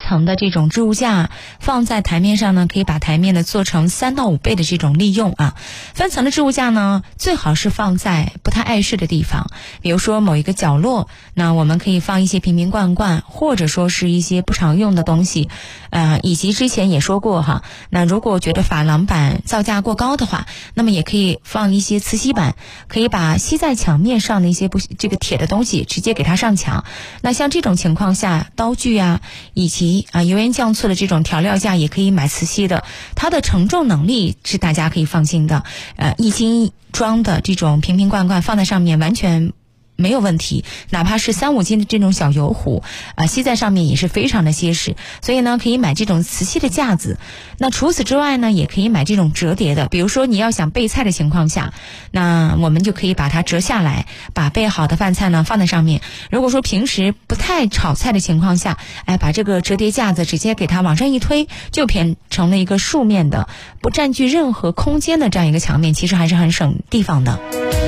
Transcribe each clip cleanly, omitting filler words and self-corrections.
层的这种置物架放在台面上呢，可以把台面呢做成3到5倍的这种利用啊。分层的置物架呢，最好是放在不太碍事的地方，比如说某一个角落，那我们可以放一些瓶瓶罐罐，或者说是一些不常用的东西，以及之前也说过哈，那如果觉得珐琅板造价过高的话，那么也可以放一些磁吸板，可以把吸在墙面上的一些这个铁的东西直接给它上墙。那像这种情况下，刀具啊，以及油盐酱醋的这种调料架也可以买磁吸的，它的承重能力是大家可以放心的。1斤装的这种瓶瓶罐罐放在上面完全没有问题，哪怕是3、5斤的这种小油壶，吸在上面也是非常的结实。所以呢，可以买这种磁吸的架子。那除此之外呢，也可以买这种折叠的。比如说你要想备菜的情况下，那我们就可以把它折下来，把备好的饭菜呢放在上面。如果说平时不太炒菜的情况下，把这个折叠架子直接给它往上一推，就变成了一个竖面的，不占据任何空间的这样一个墙面，其实还是很省地方的。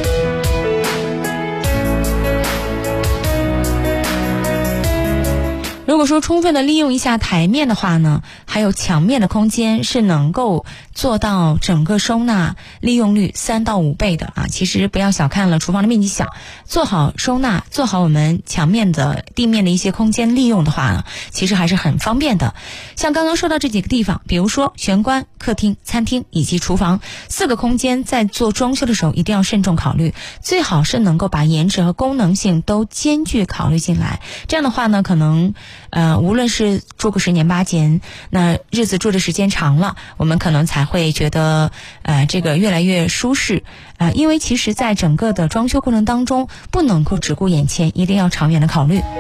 如果说充分的利用一下台面的话呢，还有墙面的空间是能够做到整个收纳利用率3到5倍的啊！其实不要小看了厨房的面积小，做好收纳，做好我们墙面的地面的一些空间利用的话呢，其实还是很方便的。像刚刚说到这几个地方，比如说玄关、客厅、餐厅以及厨房4个空间，在做装修的时候一定要慎重考虑，最好是能够把颜值和功能性都兼具考虑进来。这样的话呢，可能无论是住个10年8年，那日子住的时间长了，我们可能才会觉得这个越来越舒适。因为其实在整个的装修过程当中，不能够只顾眼前，一定要长远的考虑。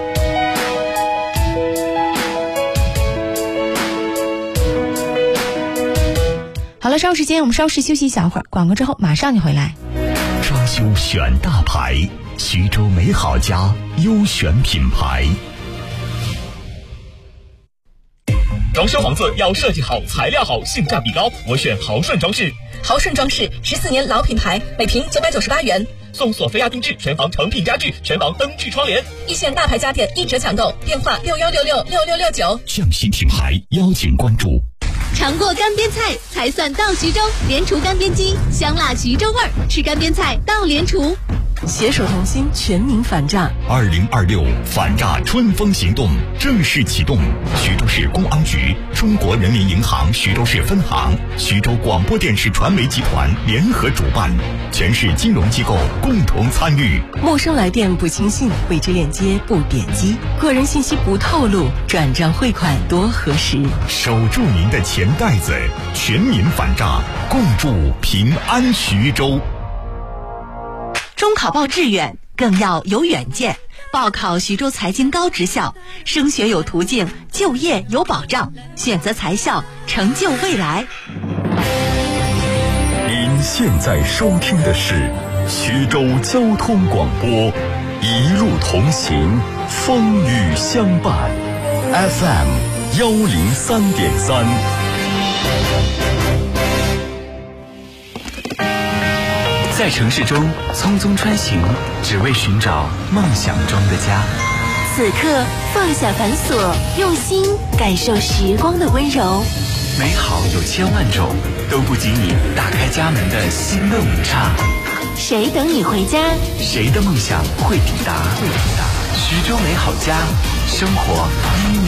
好了，稍后时间我们稍事休息一小会儿，广告之后马上就回来。 装修选大牌，徐州美好家优选品牌。 装修房子要设计好，材料好，性价比高，我选豪顺装饰。 豪顺装饰14年老品牌，每平998元， 送索菲亚定制全房成品家具，全房灯具窗帘， 一线大牌家电1折抢购，电话61666669。 匠心品牌邀请关注。 尝过干煸菜才算到徐州，联厨干煸机，香辣徐州味儿，吃干煸菜到联厨。 携手同心，全民反诈。 2026反诈春风行动正式启动，徐州市公安局、中国人民银行徐州市分行、徐州广播电视传媒集团联合主办，全市金融机构共同参与。 陌生来电不轻信，未知链接不点击，个人信息不透露，转账汇款多核实。 守住您的钱袋子，全民反诈，共筑平安徐州。 中考报志愿更要有远见，报考徐州财经高职校，升学有途径，就业有保障，选择财校，成就未来。 您现在收听的是徐州交通广播，一路同行，风雨相伴， FM103.3。 在城市中匆匆穿行，只为寻找梦想中的家。 此刻放下繁琐，用心感受时光的温柔。 美好有千万种，都不及你打开家门的心动一刹。 谁等你回家？ 谁的梦想会抵达？徐州美好家，生活依你。